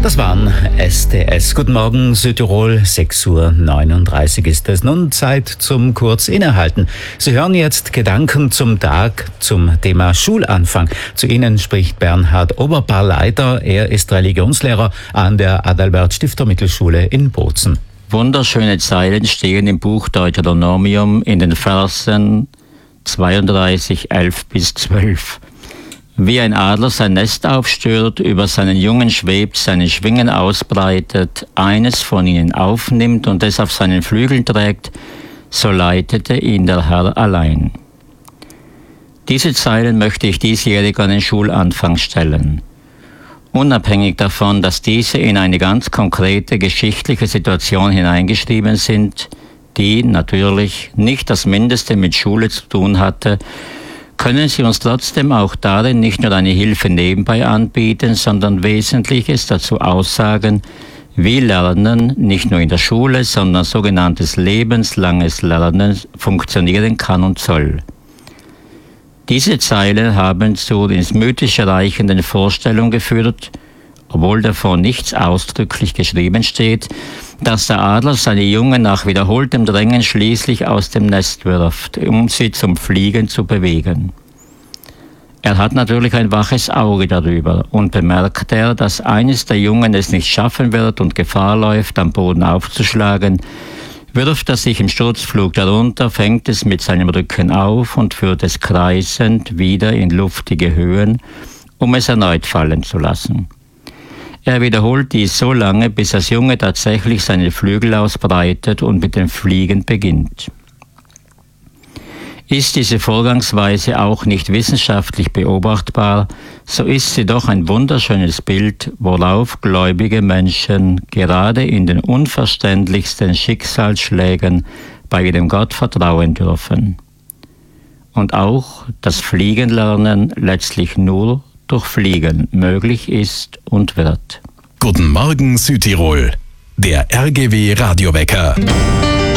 Das waren STS. Guten Morgen Südtirol, 6:39 Uhr ist es. Nun Zeit zum kurz Innehalten. Sie hören jetzt Gedanken zum Tag zum Thema Schulanfang. Zu Ihnen spricht Bernhard Oberparleiter. Er ist Religionslehrer an der Adalbert-Stifter-Mittelschule in Bozen. Wunderschöne Zeilen stehen im Buch Deuteronomium in den Versen 32, 11 bis 12. Wie ein Adler sein Nest aufstört, über seinen Jungen schwebt, seine Schwingen ausbreitet, eines von ihnen aufnimmt und es auf seinen Flügeln trägt, so leitete ihn der Herr allein. Diese Zeilen möchte ich diesjährig an den Schulanfang stellen. Unabhängig davon, dass diese in eine ganz konkrete geschichtliche Situation hineingeschrieben sind, die natürlich nicht das Mindeste mit Schule zu tun hatte, können sie uns trotzdem auch darin nicht nur eine Hilfe nebenbei anbieten, sondern Wesentliches dazu aussagen, wie Lernen nicht nur in der Schule, sondern sogenanntes lebenslanges Lernen funktionieren kann und soll. Diese Zeilen haben zur ins Mythische reichenden Vorstellung geführt, obwohl davon nichts ausdrücklich geschrieben steht, dass der Adler seine Jungen nach wiederholtem Drängen schließlich aus dem Nest wirft, um sie zum Fliegen zu bewegen. Er hat natürlich ein waches Auge darüber und bemerkt dass eines der Jungen es nicht schaffen wird und Gefahr läuft, am Boden aufzuschlagen, wirft er sich im Sturzflug darunter, fängt es mit seinem Rücken auf und führt es kreisend wieder in luftige Höhen, um es erneut fallen zu lassen. Er wiederholt dies so lange, bis das Junge tatsächlich seine Flügel ausbreitet und mit dem Fliegen beginnt. Ist diese Vorgangsweise auch nicht wissenschaftlich beobachtbar, so ist sie doch ein wunderschönes Bild, worauf gläubige Menschen gerade in den unverständlichsten Schicksalsschlägen bei ihrem Gott vertrauen dürfen. Und auch das Fliegenlernen letztlich nur durch Fliegen möglich ist und wird. Guten Morgen Südtirol, der RGW Radiowecker.